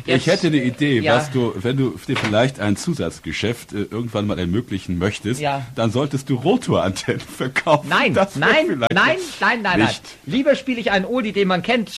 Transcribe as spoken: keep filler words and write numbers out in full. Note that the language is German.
ich hätte eine Idee, ja. was du, wenn du dir vielleicht ein Zusatzgeschäft äh, irgendwann mal ermöglichen möchtest, ja. dann solltest du Rotorantennen verkaufen. Nein, Das nein, vielleicht nein, nein, nein, nein. nicht. Lieber spiele ich einen Oldie, den man kennt,